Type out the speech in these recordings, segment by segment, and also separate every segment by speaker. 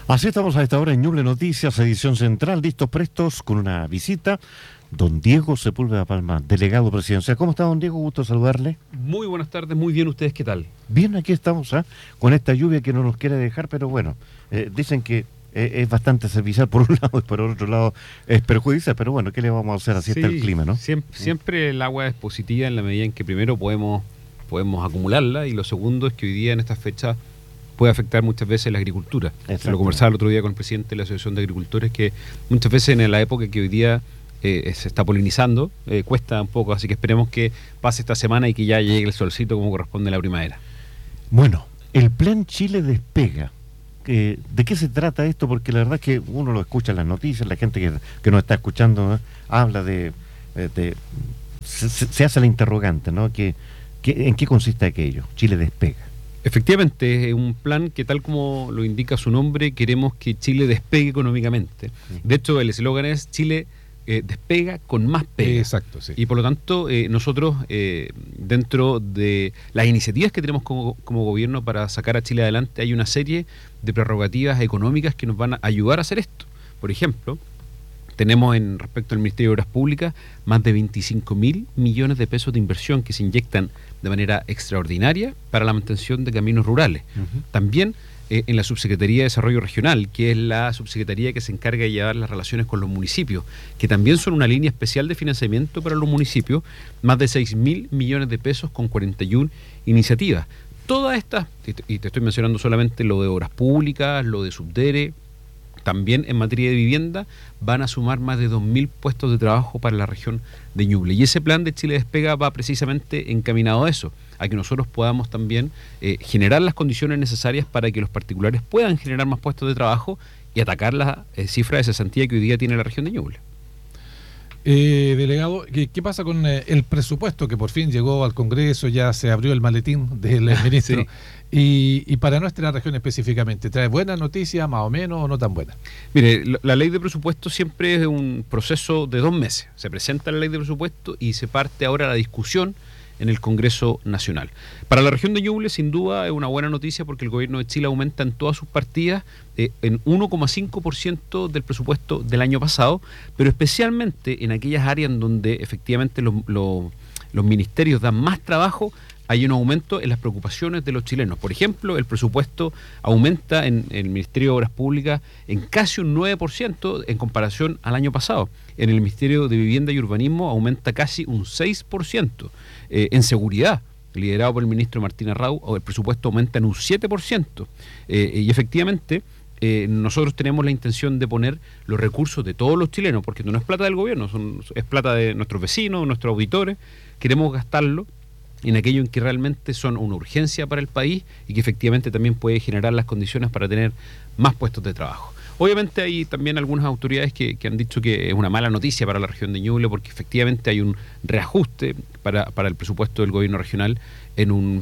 Speaker 1: Así estamos a esta hora en Ñuble Noticias, edición central, listos, prestos, con una visita. Don Diego Sepúlveda Palma, delegado presidencial. ¿Cómo está, don Diego? Gusto saludarle.
Speaker 2: Muy buenas tardes, muy bien. ¿Ustedes qué tal?
Speaker 1: Bien, aquí estamos, con esta lluvia que no nos quiere dejar, pero bueno, dicen que es bastante servicial por un lado y por otro lado es perjudicial, pero bueno, ¿qué le vamos a hacer? Así está el clima, ¿no?
Speaker 2: Siempre el agua es positiva en la medida en que primero podemos acumularla, y lo segundo es que hoy día en estas fechas puede afectar muchas veces la agricultura. Lo conversaba el otro día con el presidente de la Asociación de Agricultores, que muchas veces en la época que hoy día se está polinizando, cuesta un poco, así que esperemos que pase esta semana y que ya llegue el solcito como corresponde a la primavera.
Speaker 1: Bueno, el Plan Chile Despega. ¿De qué se trata esto? Porque la verdad es que uno lo escucha en las noticias, la gente que nos está escuchando habla se hace la interrogante, ¿no? ¿En qué consiste aquello? Chile Despega.
Speaker 2: Efectivamente, es un plan que, tal como lo indica su nombre, queremos que Chile despegue económicamente. De hecho, el eslogan es Chile despega con más pega.
Speaker 3: Exacto, sí.
Speaker 2: Y por lo tanto, nosotros, dentro de las iniciativas que tenemos como gobierno para sacar a Chile adelante, hay una serie de prerrogativas económicas que nos van a ayudar a hacer esto. Por ejemplo, tenemos respecto al Ministerio de Obras Públicas más de 25.000 millones de pesos de inversión que se inyectan de manera extraordinaria para la mantención de caminos rurales. También en la Subsecretaría de Desarrollo Regional, que es la subsecretaría que se encarga de llevar las relaciones con los municipios, que también son una línea especial de financiamiento para los municipios, más de 6.000 millones de pesos con 41 iniciativas. Todas estas, y te estoy mencionando solamente lo de obras públicas, lo de Subdere, también en materia de vivienda, van a sumar más de 2.000 puestos de trabajo para la región de Ñuble. Y ese plan de Chile Despega va precisamente encaminado a eso, a que nosotros podamos también generar las condiciones necesarias para que los particulares puedan generar más puestos de trabajo y atacar la cifra de cesantía que hoy día tiene la región de Ñuble.
Speaker 3: Delegado, ¿qué pasa con el presupuesto que por fin llegó al Congreso? Ya se abrió el maletín del ministro. Sí. Y para nuestra región específicamente, ¿trae buenas noticias, más o menos, o no tan buenas?
Speaker 2: Mire, la ley de presupuesto siempre es un proceso de 2 meses. Se presenta la ley de presupuesto y se parte ahora la discusión en el Congreso Nacional. Para la región de Ñuble, sin duda, es una buena noticia porque el gobierno de Chile aumenta en todas sus partidas en 1,5% del presupuesto del año pasado, pero especialmente en aquellas áreas en donde efectivamente los ministerios dan más trabajo, hay un aumento en las preocupaciones de los chilenos. Por ejemplo, el presupuesto aumenta en el Ministerio de Obras Públicas en casi un 9% en comparación al año pasado. En el Ministerio de Vivienda y Urbanismo aumenta casi un 6%. En seguridad, liderado por el ministro Martín Arrau, el presupuesto aumenta en un 7%. Y efectivamente, nosotros tenemos la intención de poner los recursos de todos los chilenos, porque no es plata del gobierno, es plata de nuestros vecinos, nuestros auditores. Queremos gastarlo en aquello en que realmente son una urgencia para el país y que efectivamente también puede generar las condiciones para tener más puestos de trabajo. Obviamente hay también algunas autoridades que han dicho que es una mala noticia para la región de Ñuble porque efectivamente hay un reajuste para el presupuesto del gobierno regional en un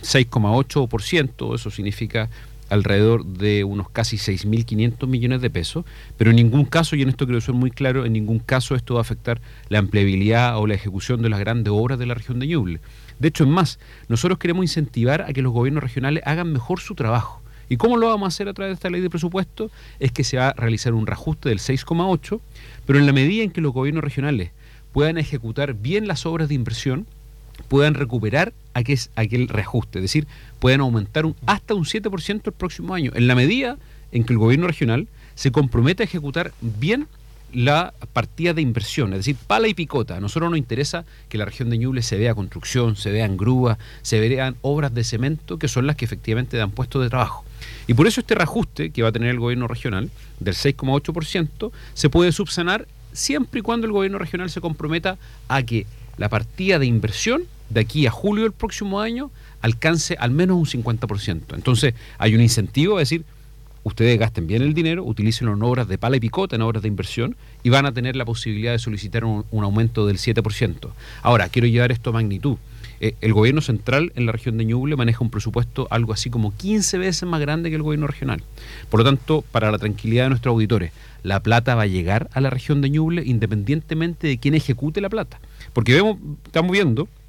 Speaker 2: 6,8%, eso significa alrededor de unos casi 6.500 millones de pesos, pero en ningún caso, y en esto quiero ser muy claro, en ningún caso esto va a afectar la empleabilidad o la ejecución de las grandes obras de la región de Ñuble. De hecho, es más, nosotros queremos incentivar a que los gobiernos regionales hagan mejor su trabajo. ¿Y cómo lo vamos a hacer a través de esta ley de presupuesto? Es que se va a realizar un reajuste del 6,8%, pero en la medida en que los gobiernos regionales puedan ejecutar bien las obras de inversión, puedan recuperar aquel reajuste, es decir, pueden aumentar hasta un 7% el próximo año, en la medida en que el gobierno regional se compromete a ejecutar bien la partida de inversión, es decir, pala y picota. A nosotros nos interesa que la región de Ñuble se vea construcción, se vean grúas, se vean obras de cemento, que son las que efectivamente dan puestos de trabajo. Y por eso este reajuste que va a tener el gobierno regional del 6,8% se puede subsanar siempre y cuando el gobierno regional se comprometa a que la partida de inversión de aquí a julio del próximo año alcance al menos un 50%. Entonces hay un incentivo, es decir, ustedes gasten bien el dinero, utilícenlo en obras de pala y picota, en obras de inversión, y van a tener la posibilidad de solicitar un aumento del 7%. Ahora, quiero llevar esto a magnitud. El gobierno central en la región de Ñuble maneja un presupuesto algo así como 15 veces más grande que el gobierno regional. Por lo tanto, para la tranquilidad de nuestros auditores, la plata va a llegar a la región de Ñuble independientemente de quién ejecute la plata. Porque estamos viendo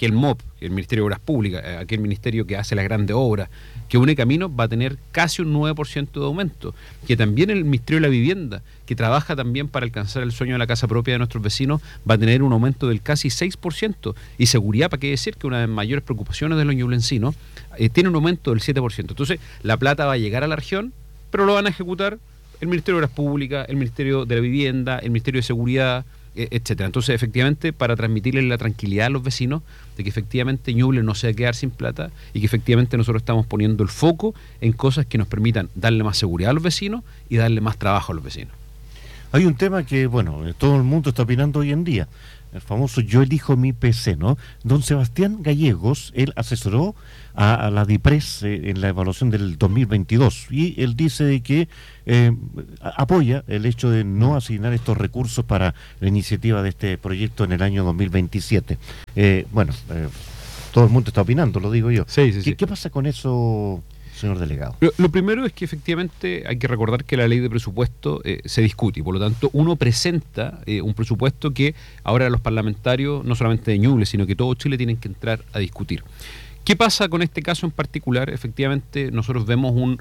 Speaker 2: que el MOP, el Ministerio de Obras Públicas, aquel ministerio que hace las grandes obras, que une caminos, va a tener casi un 9% de aumento, que también el Ministerio de la Vivienda, que trabaja también para alcanzar el sueño de la casa propia de nuestros vecinos, va a tener un aumento del casi 6%, y seguridad, para qué decir, que una de las mayores preocupaciones de los ñublensinos, tiene un aumento del 7%. Entonces, la plata va a llegar a la región, pero lo van a ejecutar el Ministerio de Obras Públicas, el Ministerio de la Vivienda, el Ministerio de Seguridad, etcétera. Entonces, efectivamente, para transmitirles la tranquilidad a los vecinos de que efectivamente Ñuble no se va a quedar sin plata y que efectivamente nosotros estamos poniendo el foco en cosas que nos permitan darle más seguridad a los vecinos y darle más trabajo a los vecinos.
Speaker 1: Hay un tema que, bueno, todo el mundo está opinando hoy en día, el famoso yo elijo mi PC, ¿no? Don Sebastián Gallegos, él asesoró a la DIPRES en la evaluación del 2022 y él dice de que apoya el hecho de no asignar estos recursos para la iniciativa de este proyecto en el año 2027. Todo el mundo está opinando, lo digo yo.
Speaker 2: Sí.
Speaker 1: ¿Qué pasa con eso, señor delegado?
Speaker 2: Lo primero es que efectivamente hay que recordar que la ley de presupuesto se discute y por lo tanto uno presenta un presupuesto que ahora los parlamentarios, no solamente de Ñuble, sino que todo Chile tienen que entrar a discutir. ¿Qué pasa con este caso en particular? Efectivamente nosotros vemos un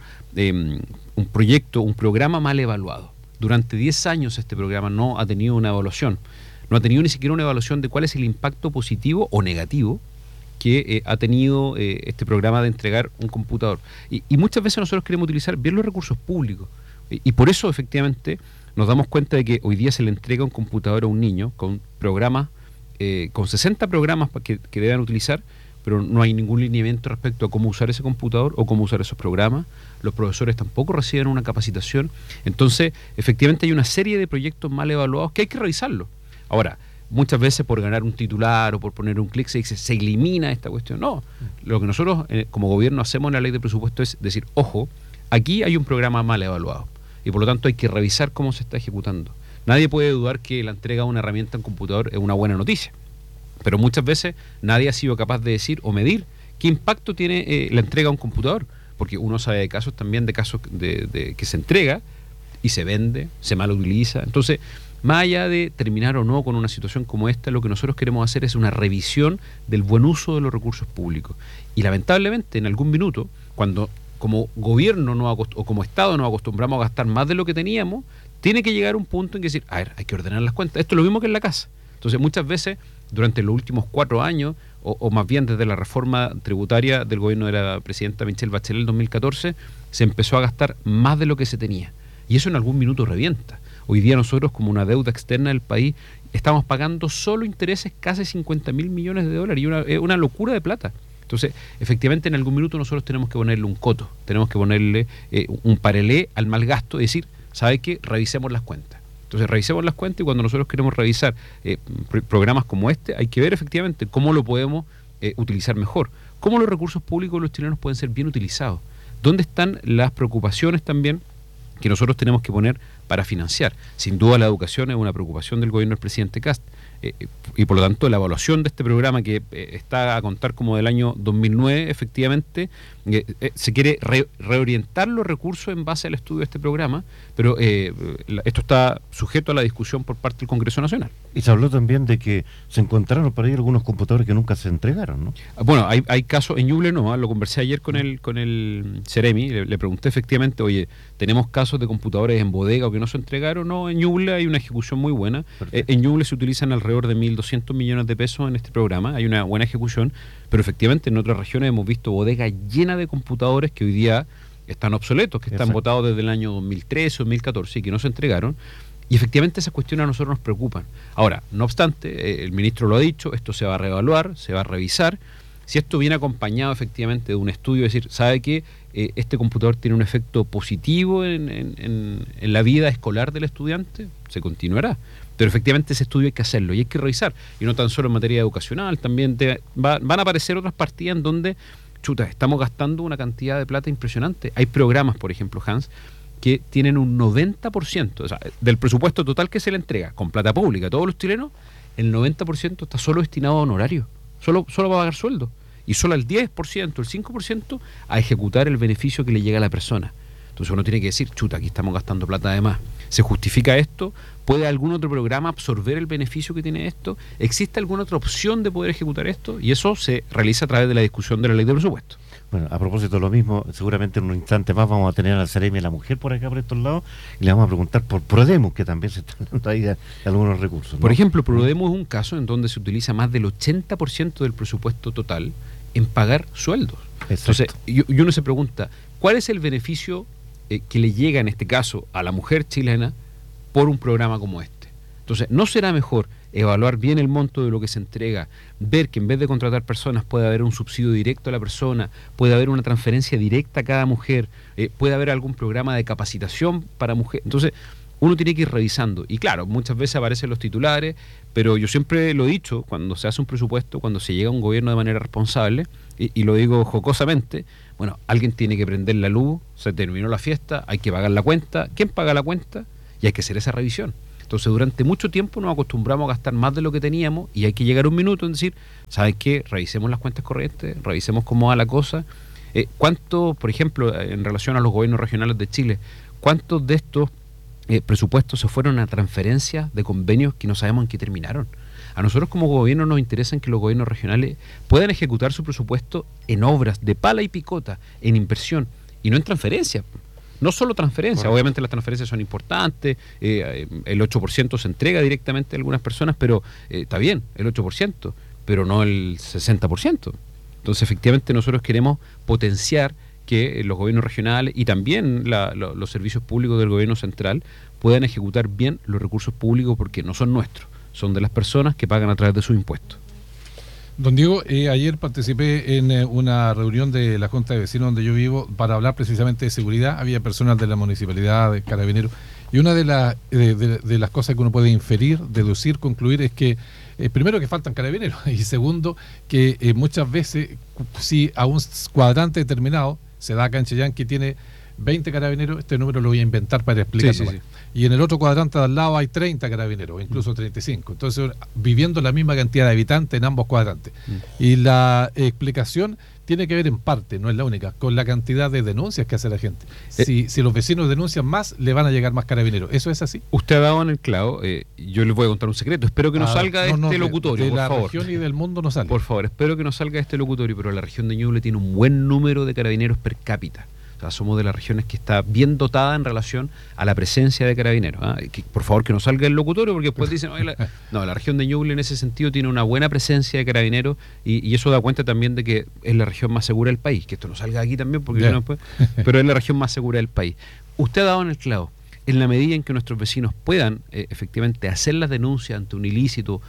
Speaker 2: proyecto, un programa mal evaluado. Durante 10 años este programa no ha tenido una evaluación, no ha tenido ni siquiera una evaluación de cuál es el impacto positivo o negativo que ha tenido este programa de entregar un computador. Y muchas veces nosotros queremos utilizar bien los recursos públicos. Y por eso, efectivamente, nos damos cuenta de que hoy día se le entrega un computador a un niño con programas, con 60 programas que deban utilizar, pero no hay ningún lineamiento respecto a cómo usar ese computador o cómo usar esos programas. Los profesores tampoco reciben una capacitación. Entonces, efectivamente, hay una serie de proyectos mal evaluados que hay que revisarlos. Ahora, muchas veces por ganar un titular o por poner un clic se elimina esta cuestión. No, lo que nosotros como gobierno hacemos en la ley de presupuesto es decir, ojo, aquí hay un programa mal evaluado y por lo tanto hay que revisar cómo se está ejecutando. Nadie puede dudar que la entrega de una herramienta en computador es una buena noticia, pero muchas veces nadie ha sido capaz de decir o medir qué impacto tiene la entrega a un computador, porque uno sabe de casos también de que se entrega y se vende, se mal utiliza. Entonces, más allá de terminar o no con una situación como esta, lo que nosotros queremos hacer es una revisión del buen uso de los recursos públicos. Y lamentablemente, en algún minuto, cuando como gobierno o como Estado nos acostumbramos a gastar más de lo que teníamos, tiene que llegar un punto en que decir, a ver, hay que ordenar las cuentas. Esto es lo mismo que en la casa. Entonces, muchas veces, durante los últimos 4 años, o más bien desde la reforma tributaria del gobierno de la presidenta Michelle Bachelet en 2014, se empezó a gastar más de lo que se tenía. Y eso en algún minuto revienta. Hoy día nosotros, como una deuda externa del país, estamos pagando solo intereses casi 50.000 millones de dólares, y es una locura de plata. Entonces, efectivamente, en algún minuto nosotros tenemos que ponerle un coto, tenemos que ponerle un parelé al mal gasto, es decir, ¿sabe qué? Revisemos las cuentas. Entonces, revisemos las cuentas y cuando nosotros queremos revisar programas como este, hay que ver efectivamente cómo lo podemos utilizar mejor, cómo los recursos públicos de los chilenos pueden ser bien utilizados, dónde están las preocupaciones también que nosotros tenemos que poner para financiar. Sin duda la educación es una preocupación del gobierno del presidente Kast y por lo tanto la evaluación de este programa que está a contar como del año 2009 efectivamente se quiere reorientar los recursos en base al estudio de este programa, pero esto está sujeto a la discusión por parte del Congreso Nacional.
Speaker 1: Y se habló también de que se encontraron por ahí algunos computadores que nunca se entregaron, ¿no?
Speaker 2: Bueno, hay casos, en Ñuble no, lo conversé ayer con el Ceremi, le pregunté efectivamente, oye, tenemos casos de computadores en bodega o que no se entregaron. No, en Ñuble hay una ejecución muy buena. En Ñuble se utilizan alrededor de 1.200 millones de pesos en este programa, hay una buena ejecución, pero efectivamente en otras regiones hemos visto bodegas llenas de computadores que hoy día están obsoletos, que están botados desde el año 2013 o 2014 y que no se entregaron. Y efectivamente esas cuestiones a nosotros nos preocupan. Ahora, no obstante, el ministro lo ha dicho, esto se va a reevaluar, se va a revisar. Si esto viene acompañado efectivamente de un estudio, es decir, sabe que este computador tiene un efecto positivo en la vida escolar del estudiante, se continuará. Pero efectivamente ese estudio hay que hacerlo y hay que revisar. Y no tan solo en materia educacional, también van a aparecer otras partidas en donde, estamos gastando una cantidad de plata impresionante. Hay programas, por ejemplo, Hans, que tienen un 90%, o sea, del presupuesto total que se le entrega con plata pública a todos los chilenos, el 90% está solo destinado a honorario, solo va a pagar sueldo, y solo el 10%, el 5% a ejecutar el beneficio que le llega a la persona. Entonces uno tiene que decir, chuta, aquí estamos gastando plata de más. ¿Se justifica esto? ¿Puede algún otro programa absorber el beneficio que tiene esto? ¿Existe alguna otra opción de poder ejecutar esto? Y eso se realiza a través de la discusión de la ley de presupuesto.
Speaker 1: Bueno, a propósito de lo mismo, seguramente en un instante más vamos a tener al Ceremi de la Mujer por acá, por estos lados, y le vamos a preguntar por Prodemos, que también se están dando ahí algunos recursos, ¿no?
Speaker 2: Por ejemplo, Prodemos es un caso en donde se utiliza más del 80% del presupuesto total en pagar sueldos.
Speaker 1: Exacto.
Speaker 2: Entonces, y uno se pregunta, ¿cuál es el beneficio que le llega en este caso a la mujer chilena por un programa como este? Entonces, ¿no será mejor evaluar bien el monto de lo que se entrega, ver que en vez de contratar personas puede haber un subsidio directo a la persona, puede haber una transferencia directa a cada mujer, puede haber algún programa de capacitación para mujeres? Entonces, uno tiene que ir revisando. Y claro, muchas veces aparecen los titulares, pero yo siempre lo he dicho, cuando se hace un presupuesto, cuando se llega a un gobierno de manera responsable, y lo digo jocosamente, bueno, alguien tiene que prender la luz, se terminó la fiesta, hay que pagar la cuenta. ¿Quién paga la cuenta? Y hay que hacer esa revisión. Entonces, durante mucho tiempo nos acostumbramos a gastar más de lo que teníamos y hay que llegar a un minuto en decir, ¿sabes qué? Revisemos las cuentas corrientes, revisemos cómo va la cosa. ¿Cuánto, por ejemplo, en relación a los gobiernos regionales de Chile, cuántos de estos presupuestos se fueron a transferencias de convenios que no sabemos en qué terminaron? A nosotros como gobierno nos interesa que los gobiernos regionales puedan ejecutar su presupuesto en obras de pala y picota, en inversión y no en transferencias. No solo transferencias,
Speaker 1: Correcto.
Speaker 2: Obviamente las transferencias son importantes, el 8% se entrega directamente a algunas personas, pero está bien, el 8%, pero no el 60%. Entonces, efectivamente, nosotros queremos potenciar que los gobiernos regionales y también los servicios públicos del gobierno central puedan ejecutar bien los recursos públicos porque no son nuestros, son de las personas que pagan a través de sus impuestos.
Speaker 3: Don Diego, ayer participé en una reunión de la Junta de Vecinos donde yo vivo para hablar precisamente de seguridad. Había personal de la municipalidad, de carabineros, y una de las cosas que uno puede inferir, deducir, concluir es que primero que faltan carabineros y segundo que muchas veces si a un cuadrante determinado se da acá en Chillán que tiene 20 carabineros, este número lo voy a inventar para explicar.
Speaker 2: Sí.
Speaker 3: Y en el otro cuadrante de al lado hay 30 carabineros, incluso 35. Entonces, viviendo la misma cantidad de habitantes en ambos cuadrantes. Y la explicación tiene que ver en parte, no es la única, con la cantidad de denuncias que hace la gente. Si los vecinos denuncian más, le van a llegar más carabineros. ¿Eso es así?
Speaker 2: Usted ha dado en el clavo. Yo les voy a contar un secreto. Espero que no salga de este locutorio,
Speaker 3: de
Speaker 2: por
Speaker 3: la
Speaker 2: favor.
Speaker 3: región y del mundo no sale.
Speaker 2: Por favor, espero que no salga de este locutorio, pero la región de Ñuble tiene un buen número de carabineros per cápita. O sea, somos de las regiones que está bien dotada en relación a la presencia de carabineros. Por favor, que no salga el locutorio, porque después dicen, la región de Ñuble en ese sentido tiene una buena presencia de carabineros y eso da cuenta también de que es la región más segura del país. Que esto no salga aquí también, porque no después, pero es la región más segura del país. Usted ha dado en el clavo. En la medida en que nuestros vecinos puedan efectivamente hacer las denuncias ante un ilícito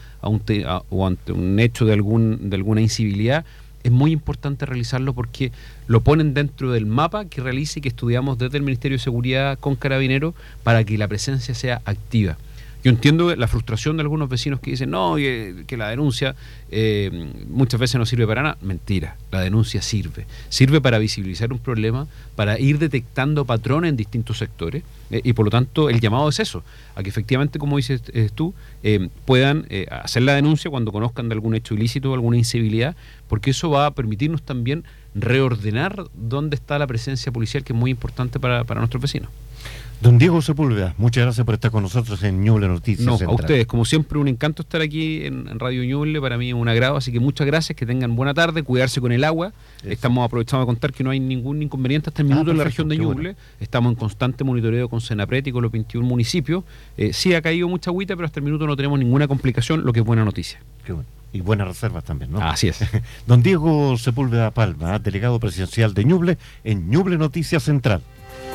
Speaker 2: o ante un hecho de alguna incivilidad, es muy importante realizarlo porque lo ponen dentro del mapa que realice y que estudiamos desde el Ministerio de Seguridad con Carabineros para que la presencia sea activa. Yo entiendo la frustración de algunos vecinos que dicen no, que la denuncia muchas veces no sirve para nada. Mentira, la denuncia sirve para visibilizar un problema, para ir detectando patrones en distintos sectores y por lo tanto el llamado es eso, a que efectivamente, como dices tú, puedan hacer la denuncia cuando conozcan de algún hecho ilícito o alguna incivilidad, porque eso va a permitirnos también reordenar dónde está la presencia policial, que es muy importante para nuestros vecinos.
Speaker 1: Don Diego Sepúlveda, muchas gracias por estar con nosotros en Ñuble Noticias
Speaker 2: No,
Speaker 1: Central.
Speaker 2: a ustedes, como siempre, un encanto estar aquí en Radio Ñuble, para mí es un agrado, así que muchas gracias, que tengan buena tarde, cuidarse con el agua. Estamos aprovechando de contar que no hay ningún inconveniente hasta el minuto en la región de Ñuble. Bueno. Estamos en constante monitoreo con Senapret y con los 21 municipios. Sí ha caído mucha agüita, pero hasta el minuto no tenemos ninguna complicación, lo que es buena noticia.
Speaker 1: Qué bueno. Y buenas reservas también, ¿no?
Speaker 2: Así es.
Speaker 1: Don Diego Sepúlveda Palma, delegado presidencial de Ñuble, en Ñuble Noticias Central.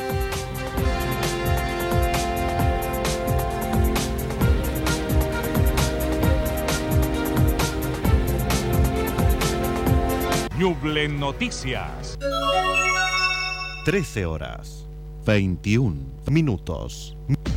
Speaker 4: Ñuble Noticias.
Speaker 5: 13 horas, 21 minutos.